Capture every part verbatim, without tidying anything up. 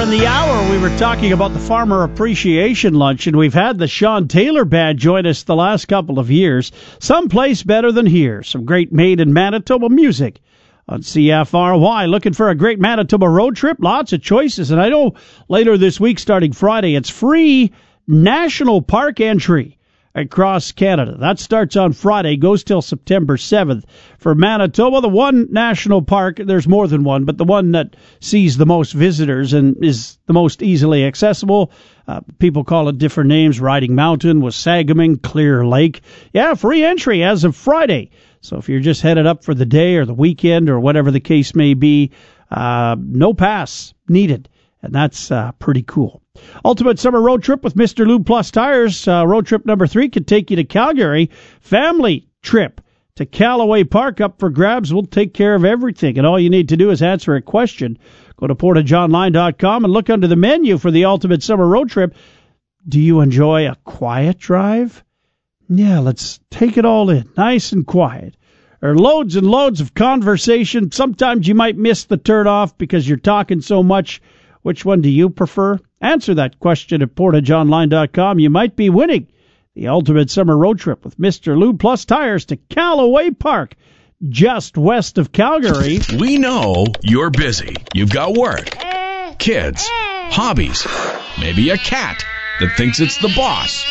in the hour, we were talking about the Farmer Appreciation Lunch, and we've had the Sean Taylor Band join us the last couple of years. Someplace better than here. Some great made in Manitoba music on C F R Y. Looking for a great Manitoba road trip? Lots of choices. And I know later this week, starting Friday, it's free national park entry across Canada. That starts on Friday, goes till September seventh. For Manitoba, the one national park, there's more than one, but the one that sees the most visitors and is the most easily accessible, uh, people call it different names, Riding Mountain, Wasagaming, Clear Lake. Yeah, free entry as of Friday. So if you're just headed up for the day or the weekend or whatever the case may be, uh, no pass needed. And that's uh, pretty cool. Ultimate Summer Road Trip with Mister Lube Plus Tires. Uh, road trip number three could take you to Calgary. Family trip to Callaway Park up for grabs. We'll take care of everything. And all you need to do is answer a question. Go to portage online dot com and look under the menu for the Ultimate Summer Road Trip. Do you enjoy a quiet drive? Yeah, let's take it all in. Nice and quiet. Or loads and loads of conversation. Sometimes you might miss the turn off because you're talking so much. Which one do you prefer? Answer that question at portage online dot com. You might be winning the Ultimate Summer Road Trip with Mister Lube Plus Tires to Callaway Park, just west of Calgary. We know you're busy. You've got work, kids, hobbies, maybe a cat that thinks it's the boss.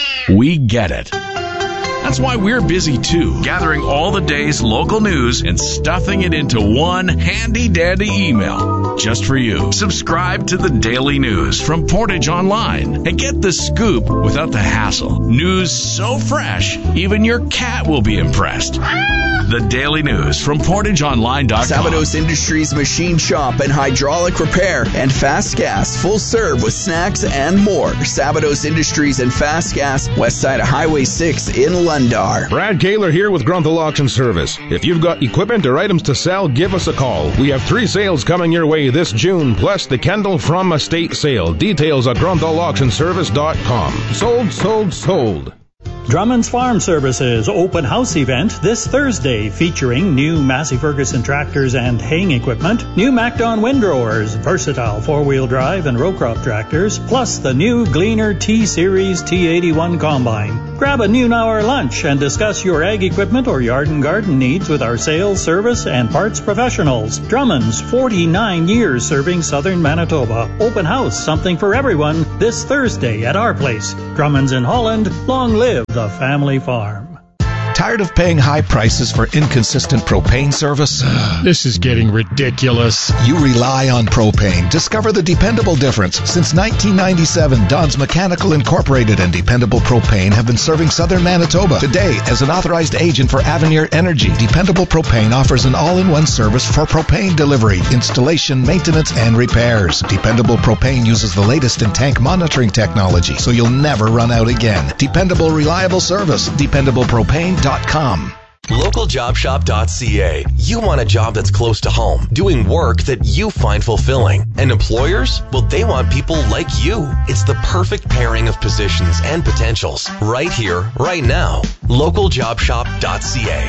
We get it. That's why we're busy too, gathering all the day's local news and stuffing it into one handy-dandy email just for you. Subscribe to the Daily News from Portage Online and get the scoop without the hassle. News so fresh, even your cat will be impressed. The Daily News from portage online dot com. Sabados Industries Machine Shop and Hydraulic Repair and Fast Gas Full Serve with snacks and more. Sabados Industries and Fast Gas, west side of Highway six in Lundar. Brad Kaler here with Grunthal Auction Service. If you've got equipment or items to sell, give us a call. We have three sales coming your way this June, plus the Kendall From Estate sale. Details at grunthal auction service dot com. Sold, sold, sold. Drummond's Farm Services open house event this Thursday featuring new Massey Ferguson tractors and haying equipment, new MacDon windrowers, versatile four-wheel drive and row crop tractors, plus the new Gleaner T-Series T eighty-one combine. Grab a noon hour lunch and discuss your ag equipment or yard and garden needs with our sales, service, and parts professionals. Drummond's, forty-nine years serving southern Manitoba. Open house, something for everyone, this Thursday at our place. Drummond's in Holland. Long live the family farm. Tired of paying high prices for inconsistent propane service? This is getting ridiculous. You rely on propane. Discover the dependable difference. Since nineteen ninety-seven, Don's Mechanical Incorporated and Dependable Propane have been serving southern Manitoba. Today, as an authorized agent for Avenir Energy, Dependable Propane offers an all-in-one service for propane delivery, installation, maintenance, and repairs. Dependable Propane uses the latest in tank monitoring technology, so you'll never run out again. Dependable, reliable service. dependable propane dot com. local job shop dot c a. You want a job that's close to home, doing work that you find fulfilling. And employers? Well, they want people like you. It's the perfect pairing of positions and potentials. Right here, right now. local job shop dot c a.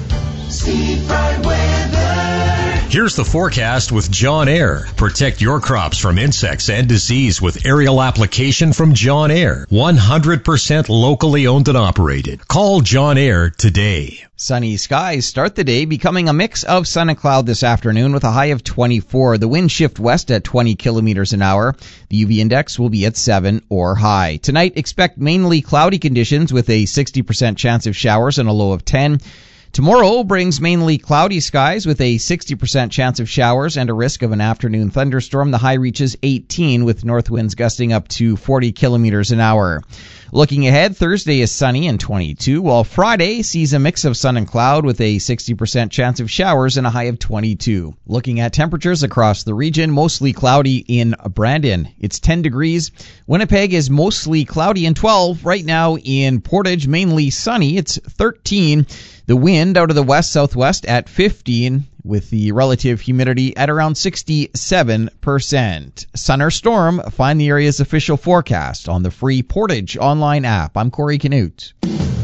Steve Bright Weather. Here's the forecast with John Air. Protect your crops from insects and disease with aerial application from John Air. one hundred percent locally owned and operated. Call John Air today. Sunny skies start the day, becoming a mix of sun and cloud this afternoon with a high of twenty-four. The wind shift west at twenty kilometers an hour. The U V index will be at seven or high. Tonight, expect mainly cloudy conditions with a sixty percent chance of showers and a low of ten. Tomorrow brings mainly cloudy skies with a sixty percent chance of showers and a risk of an afternoon thunderstorm. The high reaches eighteen with north winds gusting up to forty kilometers an hour. Looking ahead, Thursday is sunny and twenty-two, while Friday sees a mix of sun and cloud with a sixty percent chance of showers and a high of twenty-two. Looking at temperatures across the region, mostly cloudy in Brandon. It's ten degrees. Winnipeg is mostly cloudy and twelve. Right now in Portage, mainly sunny. It's thirteen. The wind out of the west-southwest at fifteen, with the relative humidity at around sixty-seven percent. Sun or storm, find the area's official forecast on the free Portage online app. I'm Corey Canute.